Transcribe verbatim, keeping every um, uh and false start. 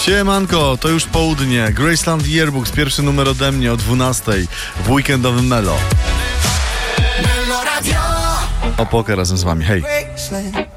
Siemanko, to już południe. Graceland Yearbooks, pierwszy numer ode mnie o dwunastej w weekendowym Melo. O poker razem z wami, hej.